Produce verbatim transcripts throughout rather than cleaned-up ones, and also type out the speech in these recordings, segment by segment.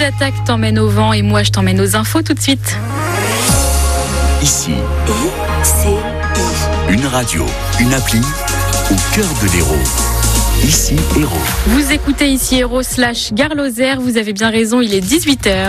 Attaque t'emmène au vent et moi je t'emmène aux infos tout de suite. Ici, I C I. une radio, une appli au cœur de l'Hérault. Ici, Hérault. Vous écoutez Ici Hérault slash Gare Lozère, vous avez bien raison, il est dix-huit heures.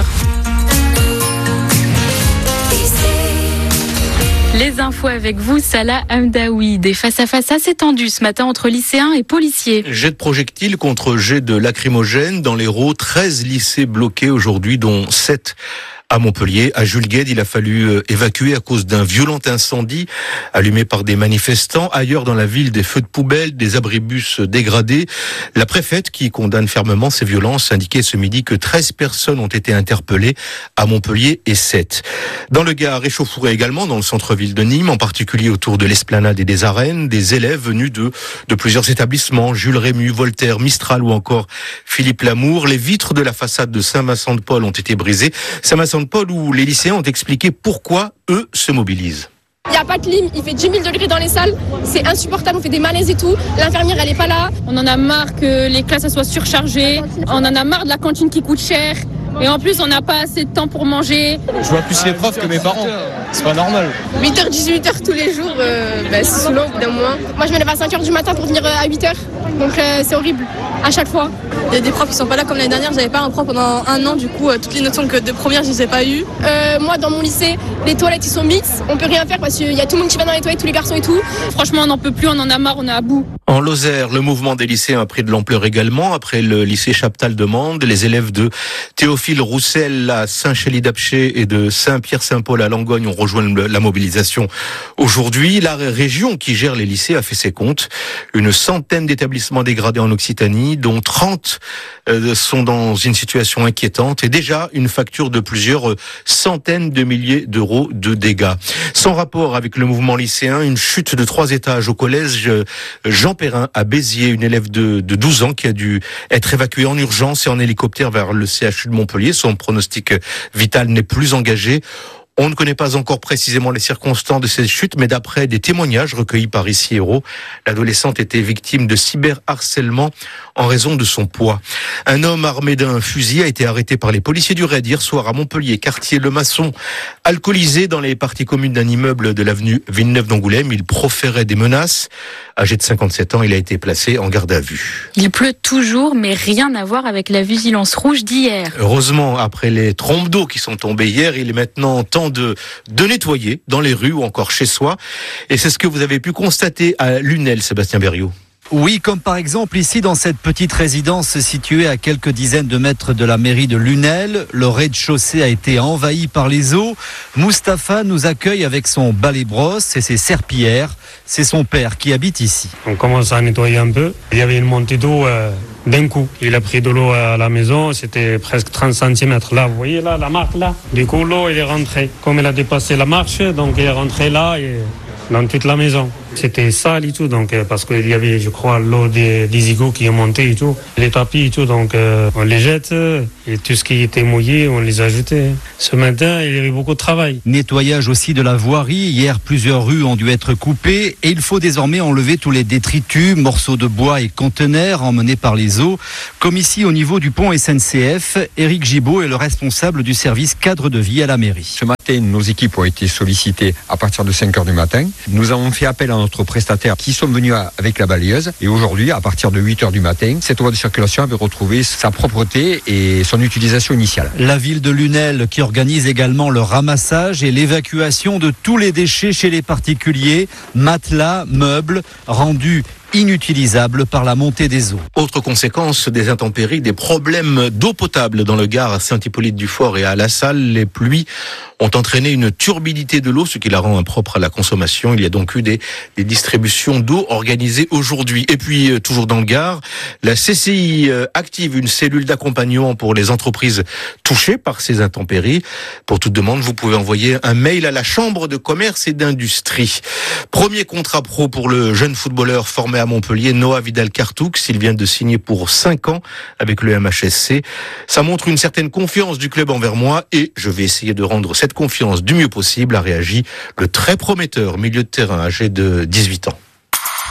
Les infos avec vous, Salah Hamdaoui. Des face-à-face assez tendus ce matin entre lycéens et policiers. Jet de projectiles contre jet de lacrymogène dans l'Hérault. treize lycées bloqués aujourd'hui, dont sept à Montpellier. À Jules Guesde, il a fallu évacuer à cause d'un violent incendie allumé par des manifestants. Ailleurs dans la ville, des feux de poubelle, des abribus dégradés. La préfète, qui condamne fermement ces violences, indiquait ce midi que treize personnes ont été interpellées à Montpellier et sept. Dans le Gard, échauffourée également dans le centre-ville de Nîmes, en particulier autour de l'Esplanade et des Arènes, des élèves venus de, de plusieurs établissements, Jules Rému, Voltaire, Mistral ou encore Philippe Lamour. Les vitres de la façade de Saint-Vincent-de-Paul ont été brisées. Saint-Vincent de Paul où les lycéens ont expliqué pourquoi eux se mobilisent. Il n'y a pas de clim, il fait dix mille degrés dans les salles, c'est insupportable, on fait des malaises et tout. L'infirmière, elle n'est pas là. On en a marre que les classes soient surchargées, on en a marre de la cantine qui coûte cher. Et en plus, on n'a pas assez de temps pour manger. Je vois plus les profs que mes parents. C'est pas normal. huit heures, dix-huit heures tous les jours, euh, bah, c'est saoulant au bout d'un moment. Moi, je me lève à cinq heures du matin pour venir à huit heures. Donc, euh, c'est horrible, à chaque fois. Il y a des profs qui sont pas là comme l'année dernière. J'avais pas un prof pendant un an. Du coup, euh, toutes les notions que de première, je les ai pas eues. Euh, moi, dans mon lycée, les toilettes, ils sont mixtes. On peut rien faire parce qu'il y a tout le monde qui va dans les toilettes, tous les garçons et tout. Franchement, on n'en peut plus, on en a marre, on est à bout. En Lozère, le mouvement des lycéens a pris de l'ampleur également. Après le lycée Chaptal de Mende, les élèves de Théophile Roussel à Saint-Chély-d'Apcher et de Saint-Pierre-Saint-Paul à Langogne ont rejoint la mobilisation aujourd'hui. La région qui gère les lycées a fait ses comptes. Une centaine d'établissements dégradés en Occitanie, dont trente sont dans une situation inquiétante et déjà une facture de plusieurs centaines de milliers d'euros de dégâts. Sans rapport avec le mouvement lycéen, une chute de trois étages au collège Jean Perrin à Béziers, une élève de, de douze ans qui a dû être évacuée en urgence et en hélicoptère vers le C H U de Montpellier. Son pronostic vital n'est plus engagé. On ne connaît pas encore précisément les circonstances de cette chute, mais d'après des témoignages recueillis par Ici Hérault, l'adolescente était victime de cyberharcèlement en raison de son poids. Un homme armé d'un fusil a été arrêté par les policiers du raid hier soir à Montpellier, quartier Le Maçon. Alcoolisé dans les parties communes d'un immeuble de l'avenue Villeneuve d'Angoulême, il proférait des menaces. Âgé de cinquante-sept ans, il a été placé en garde à vue. Il pleut toujours, mais rien à voir avec la vigilance rouge d'hier. Heureusement, après les trompes d'eau qui sont tombées hier, il est maintenant temps de, de nettoyer dans les rues ou encore chez soi. Et c'est ce que vous avez pu constater à Lunel, Sébastien Berriot. Oui, comme par exemple ici dans cette petite résidence située à quelques dizaines de mètres de la mairie de Lunel. Le rez-de-chaussée a été envahi par les eaux. Mustapha nous accueille avec son balai-brosse et ses serpillères. C'est son père qui habite ici. On commence à nettoyer un peu. Il y avait une montée d'eau euh, d'un coup. Il a pris de l'eau à la maison, c'était presque trente centimètres là. Vous voyez là, la marque là. Du coup, l'eau, elle est rentrée. Comme elle a dépassé la marche, donc elle est rentrée là et dans toute la maison. C'était sale et tout, donc parce qu'il y avait, je crois, l'eau des, des égouts qui est montée et tout, les tapis et tout, donc euh, on les jette et tout ce qui était mouillé, on les a jetés. Ce matin, il y avait beaucoup de travail. Nettoyage aussi de la voirie. Hier, plusieurs rues ont dû être coupées et il faut désormais enlever tous les détritus, morceaux de bois et conteneurs emmenés par les eaux. Comme ici au niveau du pont S N C F, Éric Gibaud est le responsable du service cadre de vie à la mairie. Ce matin, nos équipes ont été sollicitées à partir de cinq heures du matin. Nous avons fait appel à notre prestataires qui sont venus avec la balayeuse et aujourd'hui à partir de huit heures du matin cette voie de circulation avait retrouvé sa propreté et son utilisation initiale. La ville de Lunel qui organise également le ramassage et l'évacuation de tous les déchets chez les particuliers, matelas, meubles rendus inutilisable par la montée des eaux. Autre conséquence des intempéries, des problèmes d'eau potable dans le Gard à Saint-Hippolyte-du-Fort et à La Salle. Les pluies ont entraîné une turbidité de l'eau, ce qui la rend impropre à la consommation. Il y a donc eu des, des distributions d'eau organisées aujourd'hui. Et puis, toujours dans le Gard, la C C I active une cellule d'accompagnement pour les entreprises touchées par ces intempéries. Pour toute demande, vous pouvez envoyer un mail à la Chambre de commerce et d'industrie. Premier contrat pro pour le jeune footballeur formé à Montpellier, Noah Vidal-Cartoux. Il vient de signer pour cinq ans avec le M H S C. Ça montre une certaine confiance du club envers moi et je vais essayer de rendre cette confiance du mieux possible, a réagi le très prometteur milieu de terrain âgé de dix-huit ans.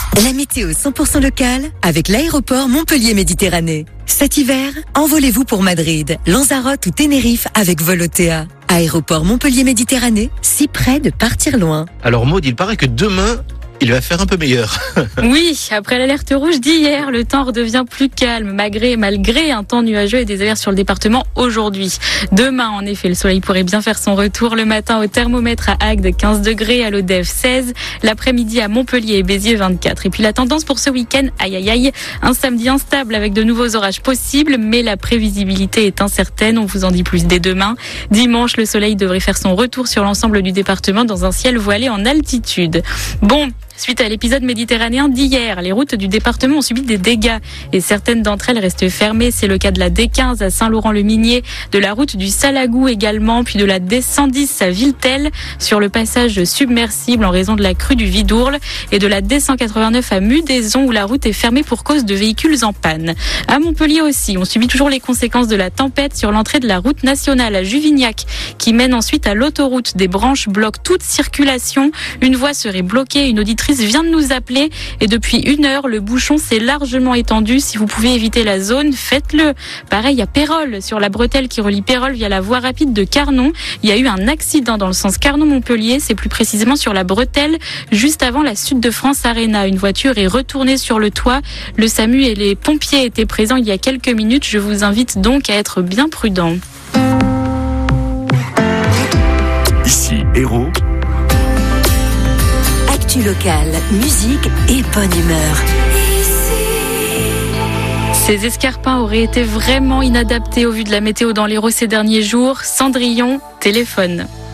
La météo cent pour cent locale avec l'aéroport Montpellier-Méditerranée. Cet hiver, envolez-vous pour Madrid, Lanzarote ou Tenerife avec Volotea. Aéroport Montpellier-Méditerranée, si près de partir loin. Alors Maud, il paraît que demain, il va faire un peu meilleur. Oui, après l'alerte rouge d'hier, le temps redevient plus calme, malgré, malgré un temps nuageux et des averses sur le département aujourd'hui. Demain, en effet, le soleil pourrait bien faire son retour. Le matin, au thermomètre à Agde, quinze degrés, à l'Odève, seize. L'après-midi, à Montpellier et Béziers, vingt-quatre. Et puis la tendance pour ce week-end, aïe aïe aïe, un samedi instable avec de nouveaux orages possibles, mais la prévisibilité est incertaine. On vous en dit plus dès demain. Dimanche, le soleil devrait faire son retour sur l'ensemble du département dans un ciel voilé en altitude. Bon, suite à l'épisode méditerranéen d'hier, les routes du département ont subi des dégâts et certaines d'entre elles restent fermées. C'est le cas de la D quinze à Saint-Laurent-le-Minier, de la route du Salagou également, puis de la D cent dix à Villetel sur le passage submersible en raison de la crue du Vidourle et de la D cent quatre-vingt-neuf à Mudaison où la route est fermée pour cause de véhicules en panne. À Montpellier aussi, on subit toujours les conséquences de la tempête sur l'entrée de la route nationale à Juvignac qui mène ensuite à l'autoroute. Des branches bloquent toute circulation. Une voie serait bloquée. Une auditrice vient de nous appeler et depuis une heure, le bouchon s'est largement étendu. Si vous pouvez éviter la zone, faites-le. Pareil à Pérols, sur la bretelle qui relie Pérols via la voie rapide de Carnon. Il y a eu un accident dans le sens Carnon-Montpellier. C'est plus précisément sur la bretelle, juste avant la Sud de France Arena. Une voiture est retournée sur le toit. Le SAMU et les pompiers étaient présents il y a quelques minutes. Je vous invite donc à être bien prudent. Ici, Héros. Actu locale, musique et bonne humeur. Ces escarpins auraient été vraiment inadaptés au vu de la météo dans l'Hérault ces derniers jours. Cendrillon, téléphone.